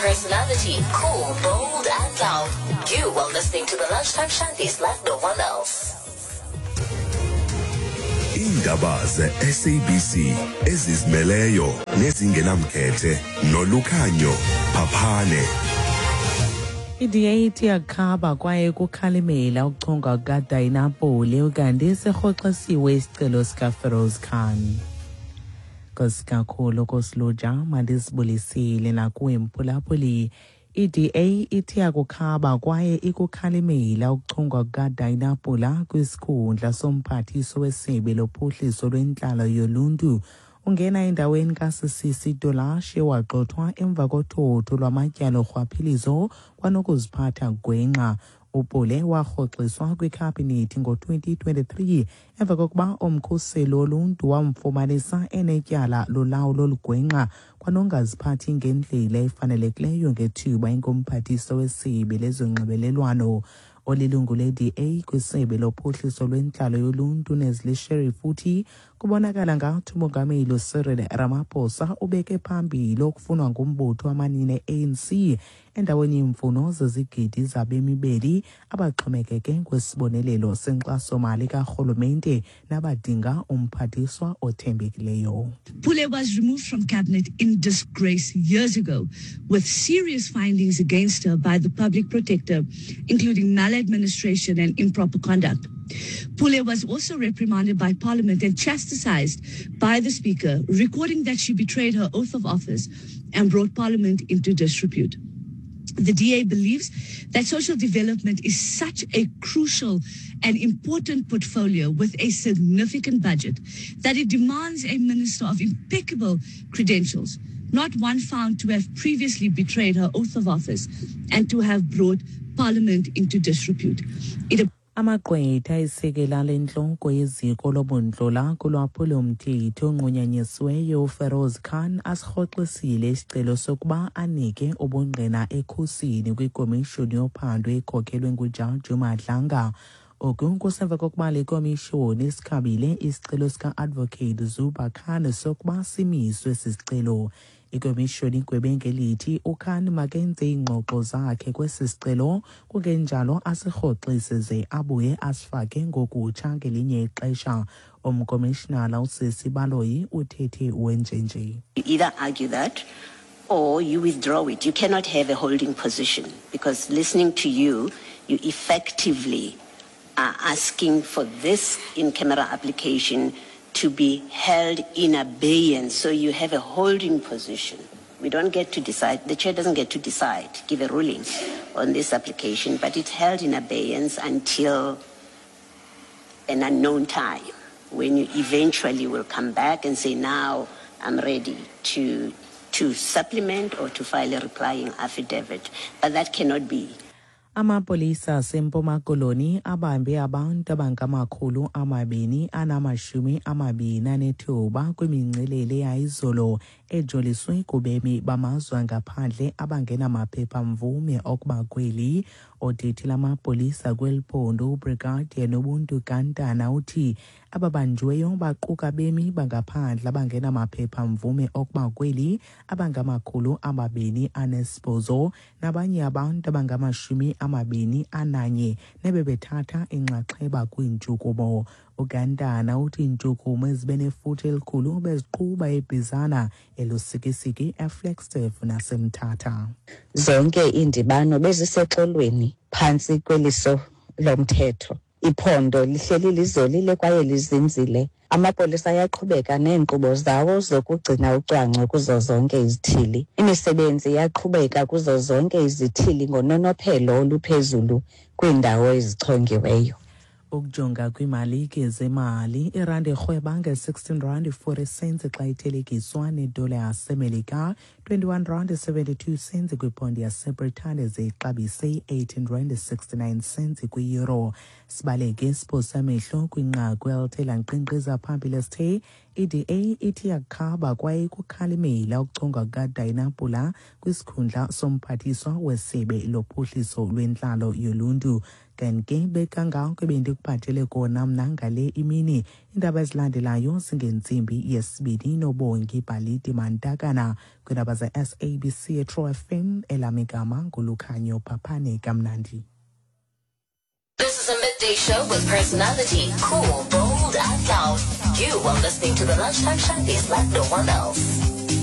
personality, cool, bold, and loud. You are listening to the Lunchtime Shanties like no one else. Indaba ze-SABC ezizimeleyo nezingenamkhethe nolukhanyo Phaphane. I-D8 yakhaba kwaye kukhalimela ukuchongwa kukaDiana Pole ukanti sirhoxisiwe isicelo sikaFeroz Khan. Kosikakhulu kosiluja mandisibulisile nakuwe mphulaphuli. I-DA ithi yakukhaba kwaye ikukhalimela ukuchongwa kukaDiana Pole kwisikhundla somphathiso wesebe lophuhliso lwentlalo yoluntu. Ungena endaweni kaSisisi Dolashe wagxothwa emva kothotho lwamatyala orhwaphilizo kwanokuziphatha gwenxa. Upole warhoxiswa kwikhabhinethi ngo-2023 emva kokuba umkhuseli woluntu wamfumanisa enetyala lolawulo olugwenxa kwanongaziphathi ngendlela efanelekileyo ngethuba ingumphathiso wesebe lezonxibelelwano. Olilungu le-DA kwisebe lophuhliso lwentlalo yoluntu nezilisheri futhi kubonakala ngathi umongameli Cyril Ramaphosa ubeke phambili okufunwa ngumbutho wamanina ANC endaweni yemfuno zezigidi zabemibeli abaxhomekeke kwesibonelelo senkxaso-mali karhulumente nabadinga umphathiswa othembekileyo. Pule was removed from cabinet in disgrace years ago with serious findings against her by the public protector, including maladministration and improper conduct. Pule was also reprimanded by Parliament and chastised by the Speaker, recording that she betrayed her oath of office and brought Parliament into disrepute. The DA believes that social development is such a crucial and important portfolio with a significant budget that it demands a minister of impeccable credentials, not one found to have previously betrayed her oath of office and to have brought Parliament into disrepute. Amagqwetha isekela lenhloko yeziko lobundlula kulwaphula umthetho onqunyanyisiweyo uFeroz Khan asirhoxisile isicelo sokuba anike ubungqina ekhusini kwikomishoni yophando ekhokhelwe nguJaji Madlanga. Oku kusemva kokuba le komishoni isikhabile isicelo sika-Advocate Zuba Khan sokuba simiswe esi sicelo. Ikomishoni igwebe ngelithi uKhan makenze ingxoxo zakhe kwesi sicelo kungenjalo asirhoxise ze abuye asifake ngokutsha ngelinye ixesha. Umkomishinala uSisi Baloyi uthethe wenjenje. You either argue that or you withdraw it. You cannot have a holding position because listening to you, you effectively are asking for this in-camera application to be held in abeyance, so you have a holding position. We don't get to decide, the chair doesn't get to decide, give a ruling on this application, but it's held in abeyance until an unknown time, when you eventually will come back and say, now I'm ready to supplement or to file a replying affidavit. But that cannot be. Amapolisa aseMpuma Koloni abambe abantu abangama-229 kwimingcelele yayizolo ejoliswe kubemi bamazwe ngaphandle abangenamaphepha mvume okuba kweli. Othethi lamapolisa kweliphondo uBrigadier Nobuntu Gantana uthi ababanjweyo baquka bemi bangaphandle abangenamaphepha mvume okuba kweli abangama-228 nabanye abantu abangama-21 nebebethatha inxaxheba kwintshukumo. Ugandana uthi intshukumo ezibenefuthe elikhulu beziqhuba ebhizana elusikisiki eFlagstaff naseMthatha. Zonke indibano bezisexolweni phantsi kweliso lomthetho. Iphondo lihleli lizolile kwaye lizinzile. Amapolisa ayaqhubeka neenkqubo zawo zokugcina ucwangco kuzo zonke izithili. Imisebenzi iyaqhubeka kuzo zonke izithili ngononophelo oluphezulu kwiindawo ezichongiweyo. Ukujonga kwimali zemali, irandi erhweba nge-R16.40 xa ithelekiswa nedola yaseMelika, R21.72 kwiphondi yaseBritane zixabise R18.69 kwi-euro. Sibaleke siphosa amehlo kwinqaku elithe lankqenkqeza phambili sithe i-DA ithi yakhaba kwaye kukhalimela ukuchongwa kukaDiana Pula kwisikhundla somphathiswa wesebe lophuhliso lwentlalo yoluntu. Kanti bekangako bendikuphathele kona mna ngale imini. Iindaba ezilandelayo zingentsimbi yesibini noBongi Bhalidi Mantakana kwiindaba ze-SABC Metro FM. Elami igama nguLukhanyo Phaphane Kamnandi. This is a midday show with personality, cool, bold, and loud. You are listening to the Lunchtime Shanties like no one else.